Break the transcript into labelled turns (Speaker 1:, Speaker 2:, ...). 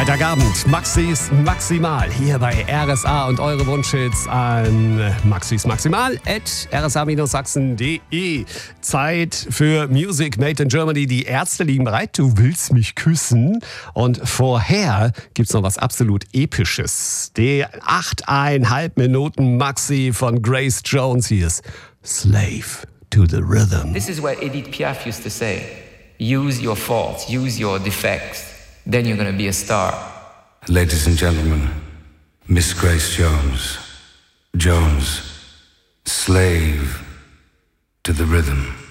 Speaker 1: Freitagabend, Maxis Maximal, hier bei RSA und eure Wunschhits an maxismaximal@rsa-sachsen.de. Zeit für Music Made in Germany. Die Ärzte liegen bereit. Du willst mich küssen. Und vorher gibt's noch was absolut Episches. Die 8,5 Minuten Maxi von Grace Jones. Hier ist Slave to the Rhythm.
Speaker 2: This is what Edith Piaf used to say. Use your faults, use your defects. Then you're going to be a star.
Speaker 3: Ladies and gentlemen, Miss Grace Jones. Jones, slave to the rhythm.